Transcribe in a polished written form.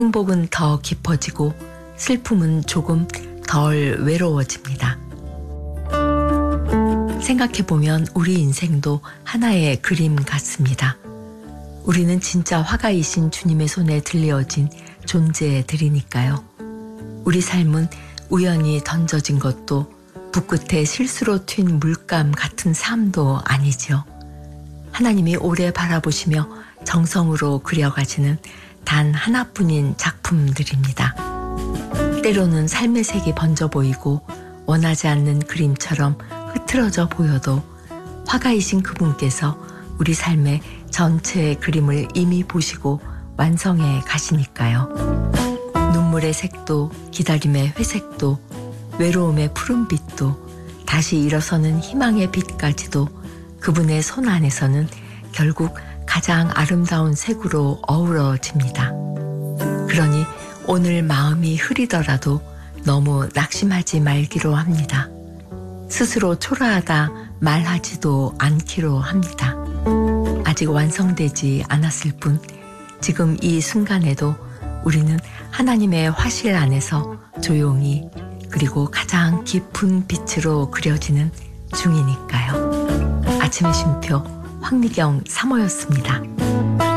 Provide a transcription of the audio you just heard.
행복은 더 깊어지고 슬픔은 조금 덜 외로워집니다. 생각해보면 우리 인생도 하나의 그림 같습니다. 우리는 진짜 화가이신 주님의 손에 들려진 존재들이니까요. 우리 삶은 우연히 던져진 것도 붓끝에 실수로 튄 물감 같은 삶도 아니죠. 하나님이 오래 바라보시며 정성으로 그려가시는 단 하나뿐인 작품들입니다. 때로는 삶의 색이 번져 보이고 원하지 않는 그림처럼 흐트러져 보여도 화가이신 그분께서 우리 삶의 전체 그림을 이미 보시고 완성해 가시니까요. 눈물의 색도 기다림의 회색도 외로움의 푸른빛도 다시 일어서는 희망의 빛까지도 그분의 손 안에서는 결국 가장 아름다운 색으로 어우러집니다. 그러니 오늘 마음이 흐리더라도 너무 낙심하지 말기로 합니다. 스스로 초라하다 말하지도 않기로 합니다. 아직 완성되지 않았을 뿐 지금 이 순간에도 우리는 하나님의 화실 안에서 조용히 그리고 가장 깊은 빛으로 그려지는 중이니까요. 아침의 쉼표 황미경 사모였습니다.